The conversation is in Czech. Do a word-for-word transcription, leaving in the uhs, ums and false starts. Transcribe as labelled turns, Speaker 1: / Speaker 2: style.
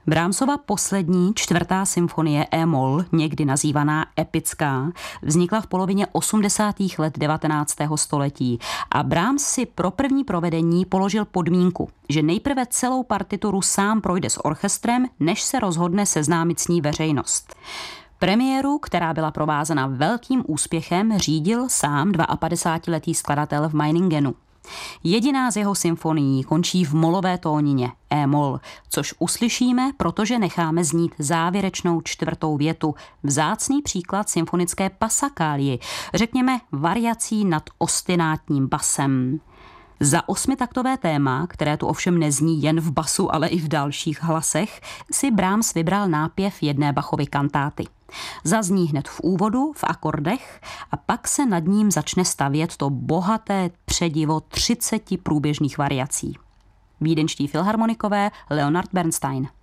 Speaker 1: Brahmsova poslední čtvrtá symfonie E-moll, někdy nazývaná epická, vznikla v polovině osmdesátých let devatenáctého století a Brahms si pro první provedení položil podmínku, že nejprve celou partituru sám projde s orchestrem, než se rozhodne seznámit s ní veřejnost. Premiéru, která byla provázena velkým úspěchem, řídil sám padesátidvouletý skladatel v Meiningenu. Jediná z jeho symfonií končí v molové tónině E-moll, což uslyšíme, protože necháme znít závěrečnou čtvrtou větu, vzácný příklad symfonické pasakálii, řekněme variací nad ostinátním basem. Za osmitaktové téma, které tu ovšem nezní jen v basu, ale i v dalších hlasech, si Brahms vybral nápěv jedné Bachovy kantáty. Zazní hned v úvodu, v akordech a pak se nad ním začne stavět to bohaté předivo třiceti průběžných variací. Vídeňští filharmonikové Leonard Bernstein.